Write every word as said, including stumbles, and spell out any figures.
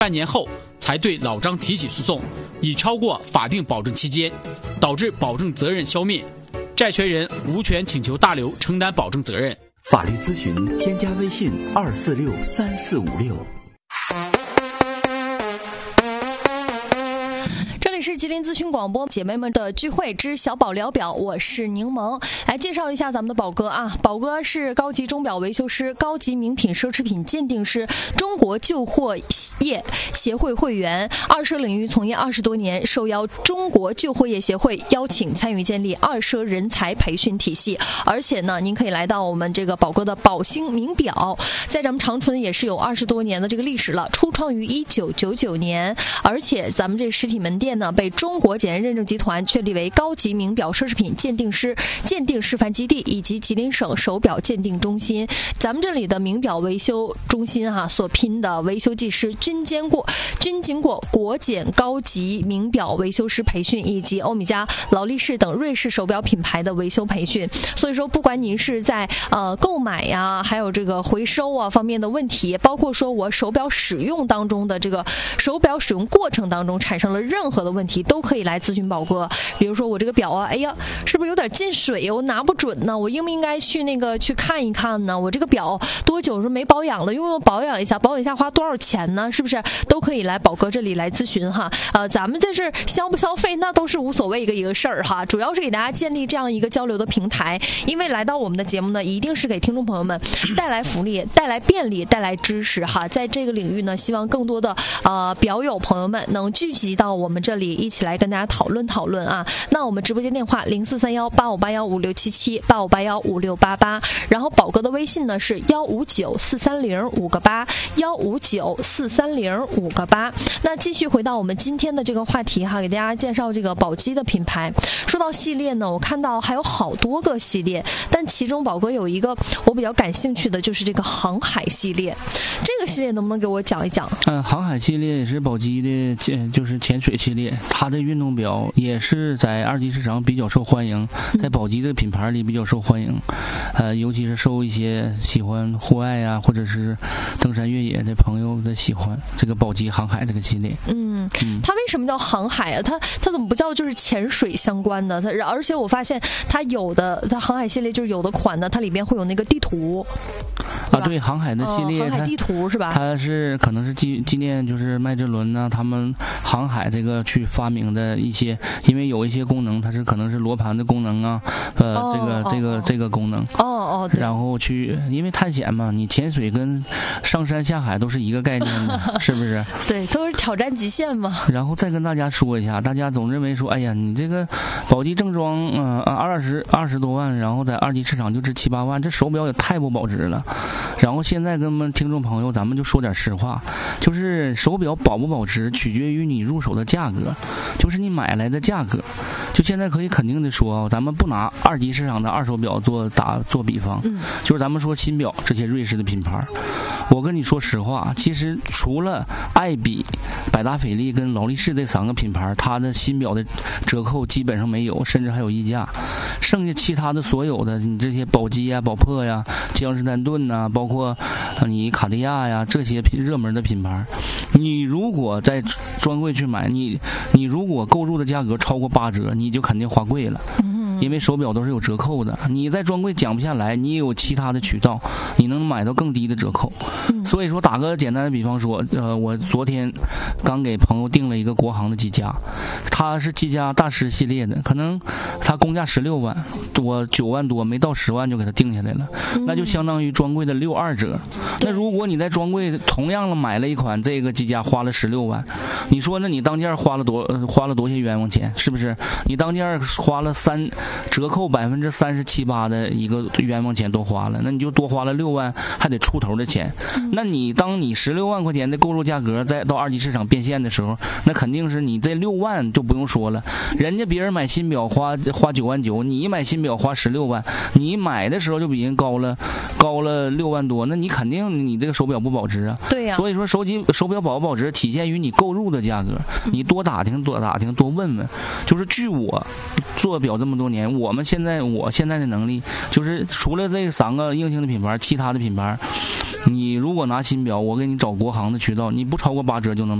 半年后才对老张提起诉讼，已超过法定保证期间，导致保证责任消灭，债权人无权请求大刘承担保证责任。 法律咨询添加微信二四六三四五六。 这里是吉林咨询广播，姐妹们的聚会之小宝聊表，我是柠檬。来介绍一下咱们的宝哥啊，宝哥是高级钟表维修师、高级名品奢侈品鉴定师，中国旧货业协会会员，二奢领域从业二十多年，受邀中国旧货业协会邀请参与建立二奢人才培训体系。而且呢，您可以来到我们这个宝哥的宝兴名表，在咱们长春也是有二十多年的这个历史了，初创于一九九九年，而且咱们这实体门店呢，被中国检验认证集团确立为高级名表奢侈品鉴定师鉴定示范基地以及吉林省手表鉴定中心。咱们这里的名表维修中心哈、啊，所聘的维修技师均经过均经过国检高级名表维修师培训，以及欧米茄、劳力士等瑞士手表品牌的维修培训。所以说，不管您是在呃购买呀，还有这个回收啊方面的问题，包括说我手表使用当中的这个手表使用过程当中产生了任何的问题，都可以来咨询宝哥。比如说我这个表啊，哎呀，是不是有点进水，我拿不准呢？我应不应该去那个去看一看呢？我这个表多久是没保养了？用不用保养一下？保养一下花多少钱呢？是不是都可以来宝哥这里来咨询哈？呃，咱们在这消不消费那都是无所谓一个一个事儿哈，主要是给大家建立这样一个交流的平台。因为来到我们的节目呢，一定是给听众朋友们带来福利、带来便利、带来知识哈。在这个领域呢，希望更多的呃表友朋友们能聚集到我们这里，一起来跟大家讨论讨论啊。那我们直播间电话零四三幺八五八幺五六七七八五八幺五六八八，然后宝哥的微信呢是幺五九四三零五个八幺五九四三零五个八。那继续回到我们今天的这个话题哈，给大家介绍这个宝鸡的品牌。说到系列呢，我看到还有好多个系列，但其中宝哥有一个我比较感兴趣的，就是这个航海系列。这个系列能不能给我讲一讲？ 嗯，航海系列也是宝鸡的，就是潜水系列，它的运动表也是在二级市场比较受欢迎，在宝鸡的品牌里比较受欢迎，呃，尤其是受一些喜欢户外呀、啊、或者是登山越野的朋友的喜欢。这个宝鸡航海这个系列， 嗯，嗯它为什么叫航海啊？它它怎么不叫就是潜水相关的？它而且我发现它有的它航海系列就是有的款呢，它里边会有那个地图。 啊，对，航海的系列， 哦、航海地图是吧？ 它是可能是纪纪念就是麦哲伦呢、啊，他们航海这个去发明的一些，因为有一些功能它是可能是罗盘的功能啊，呃，哦、这个、哦、这个、哦、这个功能。 哦哦。 然后去，因为探险嘛，你潜水跟上山下海都是一个概念的，是不是？ 对，都是挑战极限嘛。 然后再跟大家说一下，大家总认为说，哎呀，你这个宝鸡正装，嗯、呃，二十二十多万，然后在二级市场就值七八万，这手表也太不保值了。然后现在跟我们听众朋友，咱们就说点实话，就是手表保不保值取决于你入手的价格，就是你买来的价格。就现在可以肯定的说，咱们不拿二级市场的二手表做打做比方，就是咱们说新表这些瑞士的品牌，我跟你说实话，其实除了爱彼、百达翡丽跟劳力士这三个品牌，它的新表的折扣基本上没有，甚至还有溢价。剩下其他的所有的你这些宝玑啊、宝珀呀、江诗丹顿呐、啊，包括你卡地亚呀这些热门的品牌，你如果在专柜去买，你你如果购入的价格超过八折，你就肯定花贵了。因为手表都是有折扣的，你在专柜讲不下来，你也有其他的渠道，你能买到更低的折扣。所以说打个简单的比方说，呃，我昨天刚给朋友订了一个国行的机甲，它是机甲大师系列的，可能它公价十六万多，九万多，没到十万就给它定下来了，那就相当于专柜的六二折。那如果你在专柜同样的买了一款这个机甲，花了十六万，你说那你当件花了多、呃、花了多些冤枉钱，是不是？你当件花了三折扣百分之三十七八的一个冤枉钱都花了，那你就多花了六万，还得出头的钱。那你当你十六万块钱的购入价格在到二级市场变现的时候，那肯定是你这六万就不用说了，人家别人买新表花花九万九，你买新表花十六万，你买的时候就比人高了高了六万多，那你肯定你这个手表不保值啊。 对呀、啊。 所以说手机手表保不保值体现于你购入的价格，你多打听多打听多问问。就是据我做表这么多年，我们现在我现在的能力就是除了这三个硬性的品牌，其他的品牌你如果拿新表，我给你找国行的渠道，你不超过八折就能